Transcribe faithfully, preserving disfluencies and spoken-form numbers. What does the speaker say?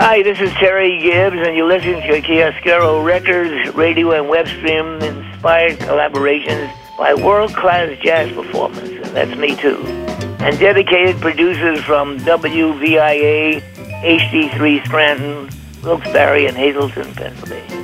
Hi, this is Terry Gibbs, and you're listening to Chiaroscuro Records, radio and web stream inspired collaborations by world-class jazz performers, and that's me too. And dedicated producers from W V I A, H D three Scranton, Wilkes-Barre, and Hazleton, Pennsylvania.